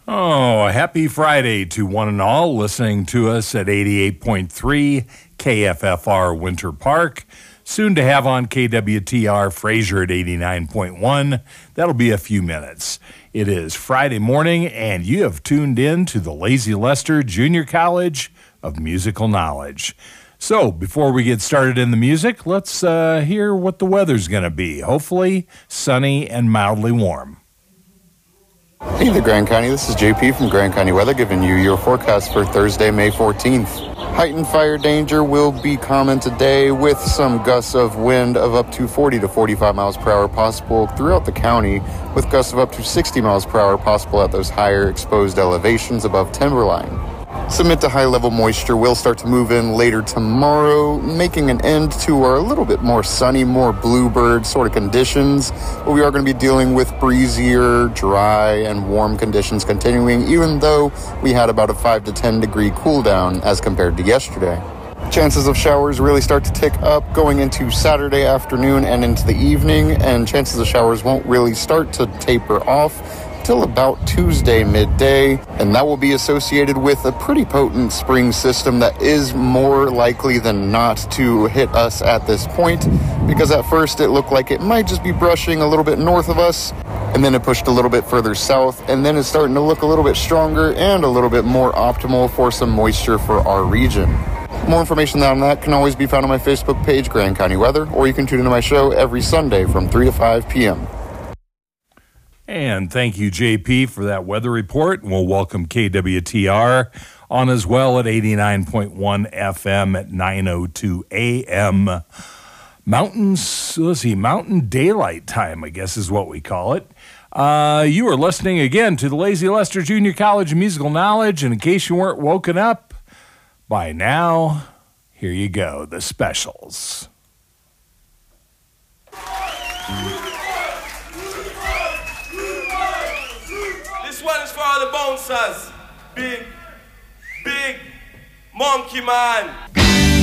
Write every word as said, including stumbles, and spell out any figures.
Oh, happy Friday to one and all listening to us at eighty-eight point three K F F R Winter Park. Soon to have on K W T R Fraser at eighty-nine point one. That'll be a few minutes. It is Friday morning, and you have tuned in to the Lazy Lester Junior College of Musical Knowledge. So, before we get started in the music, let's uh, hear what the weather's going to be. Hopefully, sunny and mildly warm. Hey there, Grand County. This is J P from Grand County Weather giving you your forecast for Thursday, May fourteenth. Heightened fire danger will be common today with some gusts of wind of up to forty to forty-five miles per hour possible throughout the county, with gusts of up to sixty miles per hour possible at those higher exposed elevations above timberline. Some mid to high level moisture will start to move in later tomorrow, making an end to our a little bit more sunny, more bluebird sort of conditions. But we are going to be dealing with breezier, dry, and warm conditions continuing, even though we had about a five to ten degree cool down as compared to yesterday. Chances of showers really start to tick up going into Saturday afternoon and into the evening, and chances of showers won't really start to taper off till about Tuesday midday, and that will be associated with a pretty potent spring system that is more likely than not to hit us at this point, because at first it looked like it might just be brushing a little bit north of us, and then it pushed a little bit further south, and then it's starting to look a little bit stronger and a little bit more optimal for some moisture for our region. More information on that can always be found on my Facebook page, Grand County Weather, or you can tune into my show every Sunday from three to five p.m. And thank you, J P, for that weather report. And we'll welcome K W T R on as well at eighty-nine point one F M at nine oh two a.m. Mountains, let's see, Mountain Daylight Time, I guess is what we call it. Uh, you are listening again to the Lazy Lester Junior College of Musical Knowledge. And in case you weren't woken up by now, here you go, the specials. One is for all the bouncers. Big, big monkey man.